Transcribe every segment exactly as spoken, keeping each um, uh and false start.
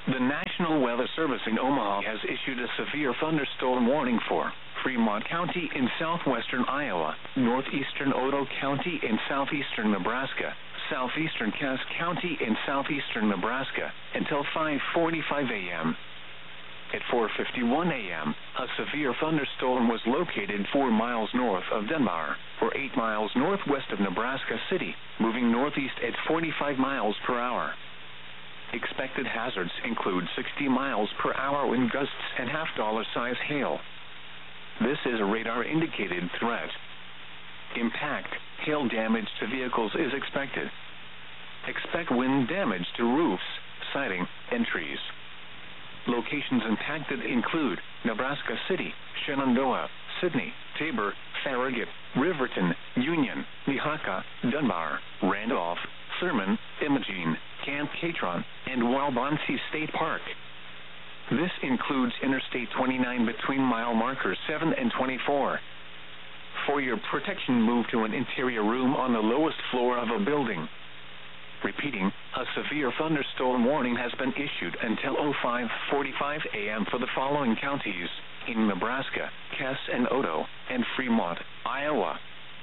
The National Weather Service in Omaha has issued a severe thunderstorm warning for Fremont County in southwestern Iowa, northeastern Otoe County in southeastern Nebraska, southeastern Cass County in southeastern Nebraska, until five forty-five a m At four fifty-one a m, a severe thunderstorm was located four miles north of Dunbar, or eight miles northwest of Nebraska City, moving northeast at forty-five miles per hour. Expected hazards include sixty miles per hour wind gusts and half-dollar size hail. This is a radar-indicated threat. Impact, hail damage to vehicles is expected. Expect wind damage to roofs, siding, and trees. Locations impacted include Nebraska City, Shenandoah, Sidney, Tabor, Farragut, Riverton, Union, Nehaka, Dunbar, Randolph, Thurman, Imogene, Camp Catron, and Walbonsi State Park. This includes Interstate twenty-nine between mile markers seven and twenty-four. For your protection, move to an interior room on the lowest floor of a building. Repeating, a severe thunderstorm warning has been issued until five forty-five a m for the following counties in Nebraska: Cass and Otoe, and Fremont, Iowa.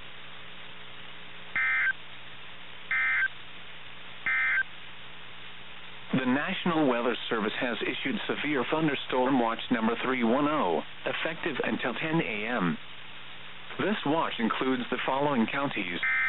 The National Weather Service has issued Severe Thunderstorm Watch number three one zero, effective until ten a m This watch includes the following counties: